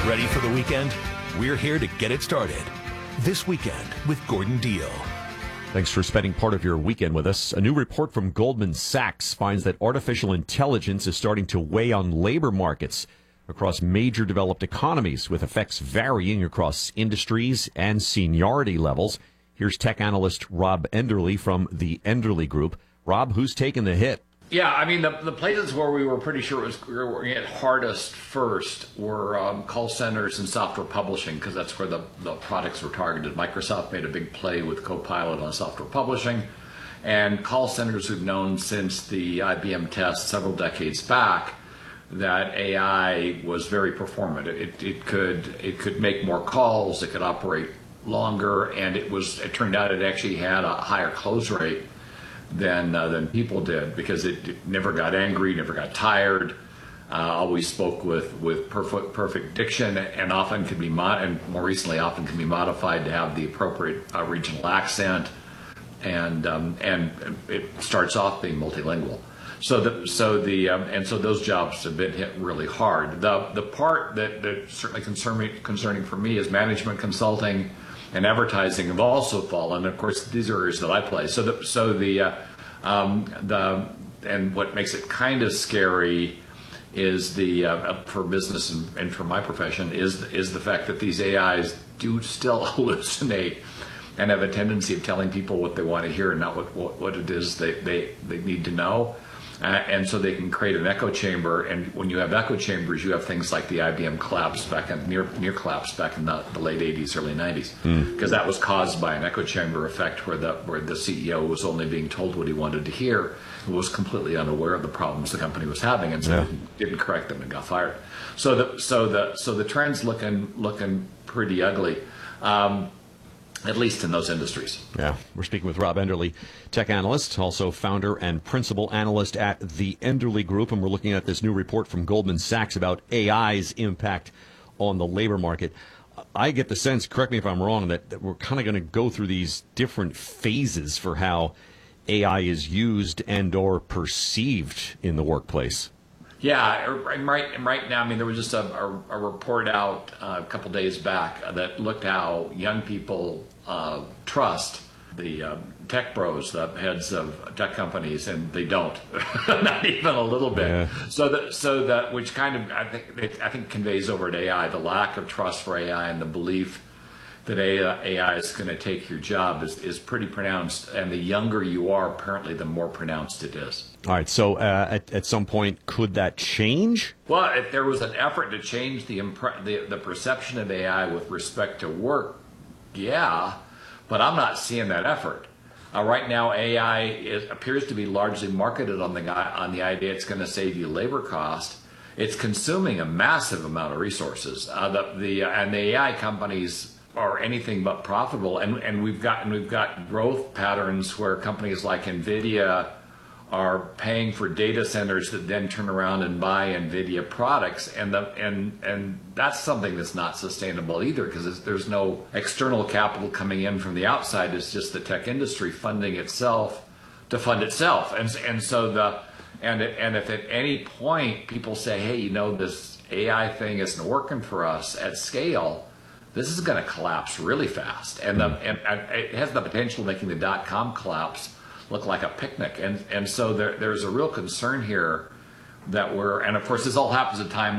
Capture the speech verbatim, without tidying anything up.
Ready for the weekend? We're here to get it started. This Weekend with Gordon Deal. Thanks for spending part of your weekend with us. A new report from Goldman Sachs finds that artificial intelligence is starting to weigh on labor markets across major developed economies, with effects varying across industries and seniority levels. Here's tech analyst Rob Enderle from the Enderle Group. Rob, who's taking the hit? Yeah, I mean, the, the places where we were pretty sure it was we were hit hardest first were um, call centers and software publishing, because that's where the, the products were targeted. Microsoft made a big play with Copilot on software publishing, and call centers who've known since the I B M test several decades back that A I was very performant. It, it could it could make more calls, it could operate longer, and it was it turned out it actually had a higher close rate than uh, than people did, because it, it never got angry, never got tired, uh, always spoke with with perfect perfect diction, and often can be mod- and more recently often can be modified to have the appropriate uh, regional accent, and um, and it starts off being multilingual. So the so the um, and so those jobs have been hit really hard. The the part that that certainly concerning concerning for me is management consulting and advertising have also fallen. Of course, these are areas that I play. So the so the uh, um, the and what makes it kind of scary is the uh, for business and, and for my profession is is the fact that these A Is do still hallucinate and have a tendency of telling people what they want to hear and not what what, what it is they, they they need to know. Uh, and so they can create an echo chamber, and when you have echo chambers, you have things like the I B M collapse back in near near collapse back in the, the late eighties, early nineties, because mm. that was caused by an echo chamber effect, where the where the C E O was only being told what he wanted to hear, and was completely unaware of the problems the company was having, and so yeah. didn't correct them and got fired. So the so the so the trend's looking looking pretty ugly. Um, At least in those industries. Yeah, we're speaking with Rob Enderle, tech analyst, also founder and principal analyst at the Enderle Group, and we're looking at this new report from Goldman Sachs about A I's impact on the labor market. I get the sense, correct me if I'm wrong, that, that we're kind of going to go through these different phases for how A I is used and or perceived in the workplace. Yeah, and right, and right now, I mean, there was just a, a, a report out uh, a couple days back that looked how young people uh, trust the uh, tech bros, the heads of tech companies, and they don't, not even a little bit. Yeah. So that, so that, which kind of, I think, it, I think conveys over to A I the lack of trust for A I and the belief that A I is going to take your job is, is pretty pronounced, and the younger you are, apparently, the more pronounced it is. All right, so uh, at, at some point, could that change? Well, if there was an effort to change the, impre- the the perception of A I with respect to work, yeah, but I'm not seeing that effort. Uh, right now, A I is, appears to be largely marketed on the on the idea it's going to save you labor cost. It's consuming a massive amount of resources. Uh, the the and the A I companies are anything but profitable, and and we've got and we've got growth patterns where companies like NVIDIA are paying for data centers that then turn around and buy NVIDIA products, and the and and that's something that's not sustainable either, because there's no external capital coming in from the outside. It's just the tech industry funding itself to fund itself, and and so the and and if at any point people say, hey, you know, this A I thing isn't working for us at scale, this is going to collapse really fast, and, the, and, and it has the potential of making the dot-com collapse look like a picnic. And and so there, there's a real concern here that we're, and of course this all happens at a time